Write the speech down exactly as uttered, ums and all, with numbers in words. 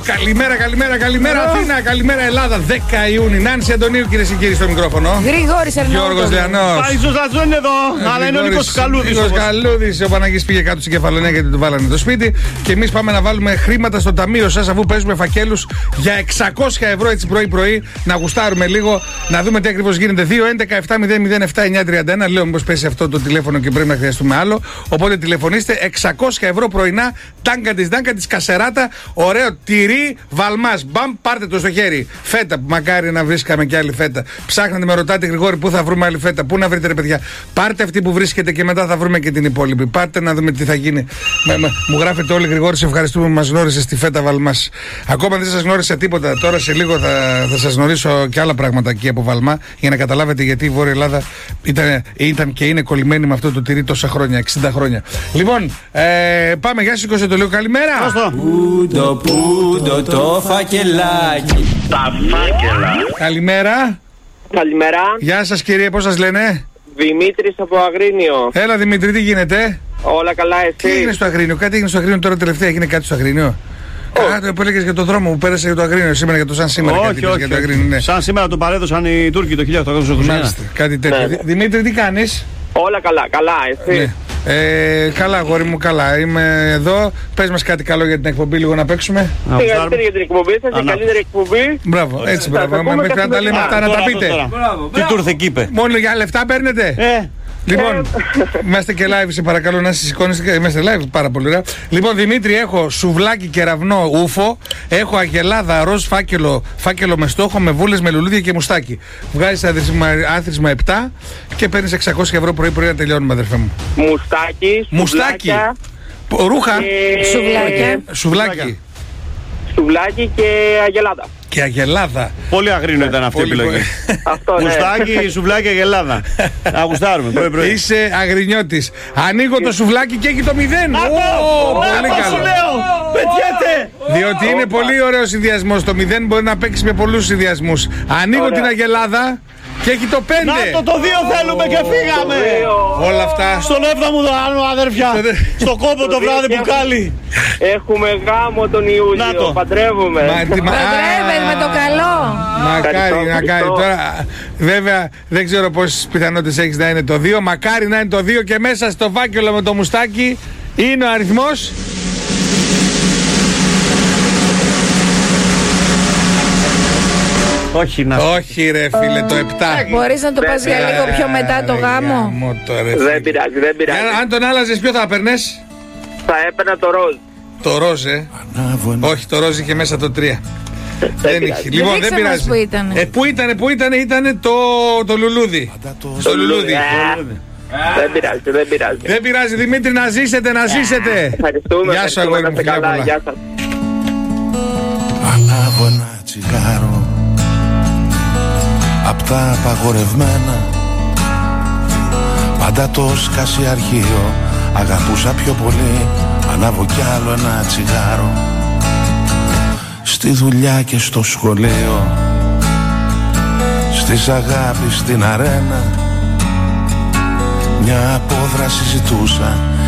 Καλημέρα, καλημέρα, καλημέρα Αθήνα, καλημέρα Ελλάδα. δέκα Ιουνίου. Νάνση Αντωνίου, κυρίες και κύριοι, στο μικρόφωνο. Γρηγόρης Ερναούτογλου. Γιώργος Λιανός. Πάιζος Ζαζό είναι εδώ, αλλά είναι ο Νίκος Καλούδης. Νίκος Καλούδης. Ο Παναγής πήγε κάτω στην Κεφαλονιά γιατί του βάλανε το σπίτι. Και εμείς πάμε να βάλουμε χρήματα στο ταμείο σας, αφού παίζουμε φακέλους για εξακόσια ευρώ έτσι πρωί-πρωί. Να γουστάρουμε λίγο, να δούμε τι ακριβώς γίνεται. δύο έντεκα επτά μηδέν μηδέν επτά εννιά τριάντα ένα. Λέω μήπως πέσει αυτό το τηλέφωνο και πρέπει να χρειαστούμε άλλο. Οπότε τηλεφωνήστε. εξακόσια ευρώ πρωινά. Τάγκα της, τάγκα της κασεράτα. Ωραίο τυρί βαλμά. Μπαμ, πάρτε το στο χέρι. Φέτα, μακάρι να βρίσκαμε και άλλη φέτα. Ψάχνετε, με ρωτάτε, Γρηγόρη, πού θα βρούμε άλλη φέτα. Πού να βρείτε, ρε παιδιά. Πάρτε αυτή που βρίσκεται και μετά θα βρούμε και την υπόλοιπη. Πάρτε να δούμε τι θα γίνει. Με, με, μου γράφετε όλοι, Γρηγόρη, σε ευχαριστούμε που μας γνώρισες στη φέτα Βαλμά. Ακόμα δεν σας γνώρισα τίποτα. Τώρα σε λίγο θα, θα σας γνωρίσω και άλλα πράγματα εκεί από Βαλμά για να καταλάβετε γιατί η Βόρεια Ελλάδα ήταν, ήταν και είναι κολλημένη με αυτό το τυρί τόσα χρόνια, εξήντα χρόνια. Λοιπόν, ε, πάμε, γεια σου, σηκώστε το λίγο. Καλημέρα. Πούντο, πούντο το φακελάκι. Τα φάκελα. Καλημέρα. Καλημέρα. Γεια σας, κύριε, πώς σας λένε? Δημήτρης από Αγρίνιο. Έλα, Δημήτρη, τι γίνεται? Όλα καλά, εσύ? Τι έγινε στο Αγρίνιο, κάτι έγινε στο Αγρίνιο τώρα τελευταία, έγινε κάτι στο Αγρίνιο? Κάτι που έλεγες για το δρόμο που πέρασε για το Αγρίνιο σήμερα, για το σαν σήμερα. Όχι, κάτι όχι, για το Αγρίνιο, ναι. Σαν σήμερα το παρέδωσαν οι Τούρκοι το χίλια οκτακόσια ογδόντα ένα. Μάλιστα, κάτι τέτοιο. Ναι. Δη- Δημήτρη, τι κάνεις? Όλα καλά, καλά, εσύ? Ναι. Ε, καλά, αγόρι μου, καλά. Είμαι εδώ. Πες μας κάτι καλό για την εκπομπή, λίγο να παίξουμε. Συγχαρητήρια για την εκπομπή σας, η Ανά. καλύτερη εκπομπή. Μπράβο, έτσι Θα μπράβο. τα πούμε Μέχρι να τα καθημερινά. λέμε αυτά, να τα Τώρα, πείτε. τώρα. Τι του ήρθε εκεί, είπε. Μόνο για λεφτά παίρνετε? Ε, Λοιπόν, είμαστε και live, σε παρακαλώ να σηκώνεστε. Είμαστε live, πάρα πολύ ωραία. Λοιπόν, Δημήτρη, έχω σουβλάκι κεραυνό ούφο. Έχω αγελάδα ροζ φάκελο, φάκελο με στόχο, με βούλες, με λουλούδια και μουστάκι. Βγάζεις άθροισμα, άθροισμα επτά και παίρνεις εξακόσια ευρώ πρωί-πρωί να τελειώνουμε, αδερφέ μου. Μουστάκι, Μουστάκι. σουβλάκια Ρούχα. και... Σουβλάκια. Σουβλάκι. Σουβλάκι και αγελάδα. Και αγελάδα. πολύ αγρίνο ήταν αυτή η Πολύ επιλογή. Αυτό, ναι. Μουστάκι, σουβλάκι και γελάδα. Να γουστάρουμε πρωί-πρωί. Είσαι αγρινιώτης. Ανοίγω το σουβλάκι και έχει το μηδέν. Ω, πολύ Σου καλό. λέω, πετιέται. Διότι είναι πολύ ωραίο συνδυασμό. Το μηδέν μπορεί να παίξει με πολλούς συνδυασμούς. Ανοίγω Ωραία. την αγελάδα και έχει το πέντε. Να το, το δύο θέλουμε και φύγαμε. Όλα αυτά. Στον έβδομο δράνο, αδέρφια. Στο κόπο το βράδυ που κάλλει. Έχουμε γάμο τον Ιούλιο, Να το. παντρεύουμε. Μα- τι- μα- Παντρεύεται με το καλό. Μακάρι, Ευχαριστώ, μακάρι. ευχαριστώ. Τώρα, βέβαια, δεν ξέρω πόσες πιθανότητες έχεις να είναι το δύο. Μακάρι να είναι το δύο και μέσα στο φάκελο με το μουστάκι είναι ο αριθμός. Όχι, να. Όχι, ρε φίλε, το επτά. Μπορείς να το πας για λίγο πιο μετά το γάμο? Δεν πειράζει, δεν πειράζει. Αν τον άλλαζες, ποιο θα έπαιρνες? Θα έπαιρνα το ροζ. Το ροζ, ε. Όχι, το ροζ είχε μέσα το τρία. Δεν είχε. Λοιπόν, δεν Δείξε μας πειράζει. που ήτανε. Ε, πού ήτανε, πού ήτανε, ήτανε το, το λουλούδι. Το λουλούδι. Ε, Δεν πειράζει, δεν πειράζει. Δεν πειράζει, Δημήτρη, να ζήσετε, να ζήσετε. Ευχαριστούμε. Γεια σου, ευχαριστούμε, αγόρι να μου, είστε φιλιά καλά. πολλά. Γεια σας. Ανάβω ένα τσιγάρο απ' τα απαγορευμένα. Πάντα το σκάσει αρχείο αγαπούσα πιο πολύ. Ανάβω κι άλλο ένα τσιγάρο στη δουλειά και στο σχολείο, στις αγάπης στην αρένα. Μια απόδραση ζητούσα